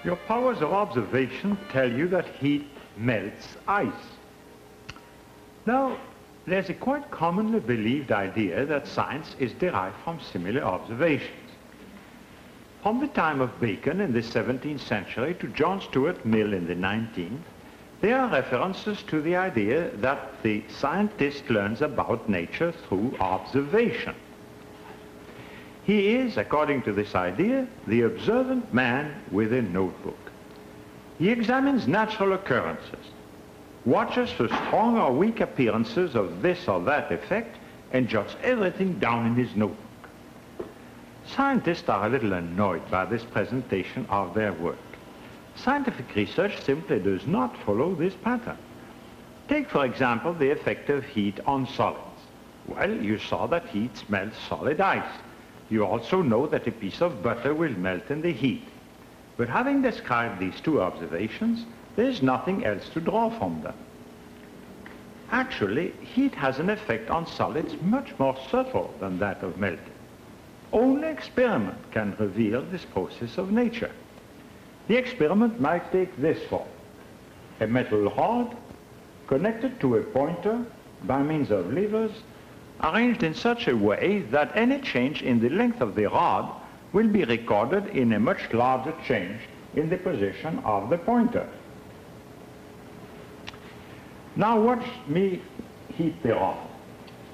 Your powers of observation tell you that heat melts ice. Now, there's a quite commonly believed idea that science is derived from similar observations. From the time of Bacon in the 17th century to John Stuart Mill in the 19th, there are references to the idea that the scientist learns about nature through observation. He is, according to this idea, the observant man with a notebook. He examines natural occurrences, watches for strong or weak appearances of this or that effect, and jots everything down in his notebook. Scientists are a little annoyed by this presentation of their work. Scientific research simply does not follow this pattern. Take, for example, the effect of heat on solids. Well, you saw that heat melts solid ice. You also know that a piece of butter will melt in the heat. But having described these two observations, there is nothing else to draw from them. Actually, heat has an effect on solids much more subtle than that of melting. Only experiment can reveal this process of nature. The experiment might take this form: a metal rod connected to a pointer by means of levers arranged in such a way that any change in the length of the rod will be recorded in a much larger change in the position of the pointer. Now watch me heat the rod.